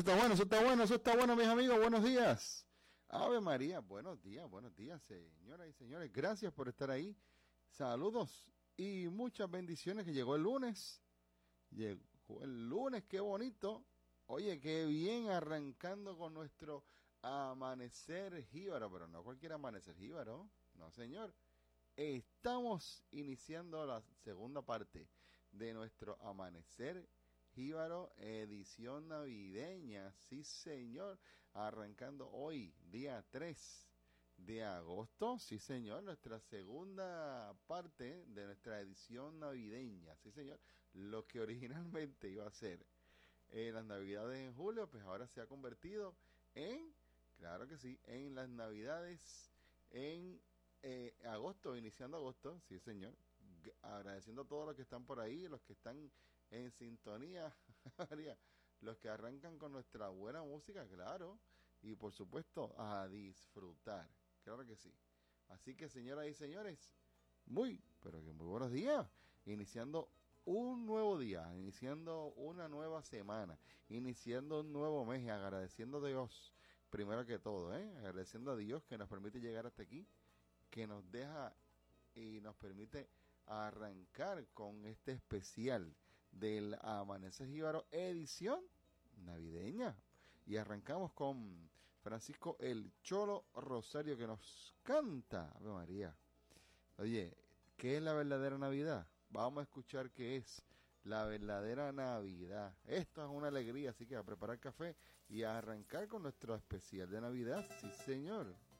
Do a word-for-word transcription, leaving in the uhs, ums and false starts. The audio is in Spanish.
está bueno, eso está bueno, eso está bueno, mis amigos. Buenos días. Ave María, buenos días, buenos días, señoras y señores. Gracias por estar ahí. Saludos y muchas bendiciones que llegó el lunes. Llegó el lunes, qué bonito. Oye, qué bien arrancando con nuestro amanecer jíbaro, pero no cualquier amanecer jíbaro, no señor. Estamos iniciando la segunda parte de nuestro amanecer jíbaro, edición navideña, sí señor, arrancando hoy, día tres de agosto, sí señor, nuestra segunda parte de nuestra edición navideña, sí señor, lo que originalmente iba a ser eh, las navidades en julio, pues ahora se ha convertido en, claro que sí, en las navidades en eh, agosto, iniciando agosto, sí señor, G- agradeciendo a todos los que están por ahí, los que están en sintonía, María, los que arrancan con nuestra buena música, claro, y por supuesto a disfrutar, claro que sí. Así que señoras y señores, muy, pero que muy buenos días, iniciando un nuevo día, iniciando una nueva semana, iniciando un nuevo mes, agradeciendo a Dios, primero que todo, ¿eh? Agradeciendo a Dios que nos permite llegar hasta aquí, que nos deja y nos permite arrancar con este especial del Amanecer Jíbaro edición navideña. Y arrancamos con Francisco el Cholo Rosario que nos canta, Ave María. Oye, ¿qué es la verdadera Navidad? Vamos a escuchar qué es la verdadera Navidad. Esto es una alegría, así que a preparar café y a arrancar con nuestro especial de Navidad, sí señor.